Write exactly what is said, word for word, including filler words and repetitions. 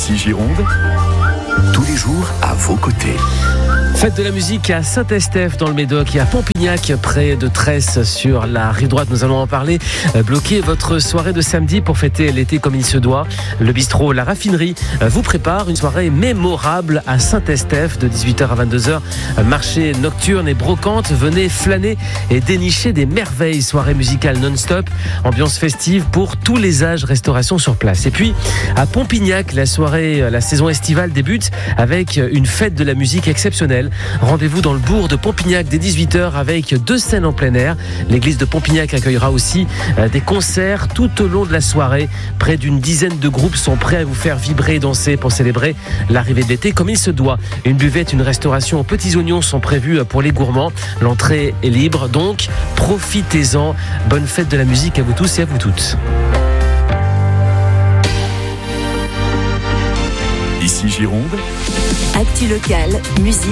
Ici Gironde, tous les jours à vos côtés. Fête de la musique à Saint-Estèphe dans le Médoc et à Pompignac près de Tresse sur la rive droite. Nous allons en parler. Bloquez votre soirée de samedi pour fêter l'été comme il se doit. Le bistrot La Raffinerie vous prépare une soirée mémorable à Saint-Estèphe de dix-huit heures à vingt-deux heures. Marché nocturne et brocante. Venez flâner et dénicher des merveilles. Soirée musicale non-stop. Ambiance festive pour tous les âges. Restauration sur place. Et puis à Pompignac, la soirée, la saison estivale débute avec une fête de la musique exceptionnelle. Rendez-vous dans le bourg de Pompignac dès dix-huit heures avec deux scènes en plein air. L'église de Pompignac accueillera aussi des concerts tout au long de la soirée. Près d'une dizaine de groupes sont prêts à vous faire vibrer et danser pour célébrer l'arrivée de l'été comme il se doit. Une buvette, une restauration aux petits oignons sont prévues pour les gourmands. L'entrée est libre, donc profitez-en. Bonne fête de la musique à vous tous et à vous toutes. Ici Gironde, Actu locale, musique.